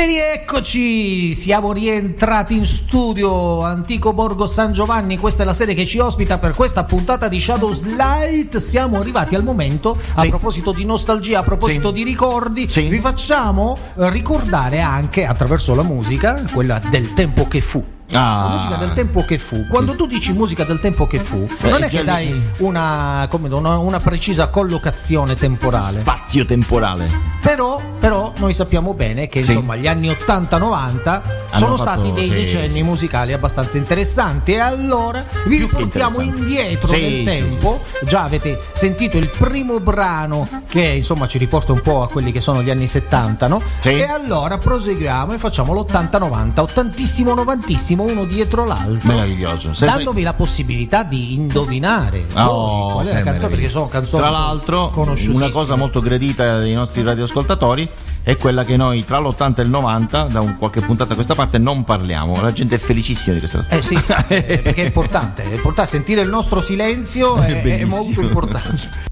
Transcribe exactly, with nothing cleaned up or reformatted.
E rieccoci, siamo rientrati in studio, Antico Borgo San Giovanni, questa è la sede che ci ospita per questa puntata di Shadows Light. Siamo arrivati al momento, a sì. proposito di nostalgia, a proposito sì. di ricordi, sì. vi facciamo ricordare anche attraverso la musica, quella del tempo che fu. Ah. La musica del tempo che fu. Quando tu dici musica del tempo che fu, eh, non è che dai una, come, una, una precisa collocazione temporale, spazio temporale. Però, però noi sappiamo bene che sì. insomma gli anni ottanta novanta sono fatto, stati dei sì, decenni sì. musicali abbastanza interessanti. E allora vi Più riportiamo indietro sì, nel tempo. Sì. Già avete sentito il primo brano che insomma ci riporta un po' a quelli che sono gli anni settanta, no? Sì. E allora proseguiamo e facciamo l'ottanta novanta, ottantissimo novantissimo, uno dietro l'altro, meraviglioso, senza... dandovi la possibilità di indovinare oh, qual è la canzone, perché sono canzoni tra l'altro una cosa molto gradita dei nostri radioascoltatori è quella che noi tra l'ottanta e il novanta, da un qualche puntata a questa parte, non parliamo. La gente è felicissima di questa cosa. Eh sì, perché è importante, è importante sentire il nostro silenzio, è, è, è molto importante.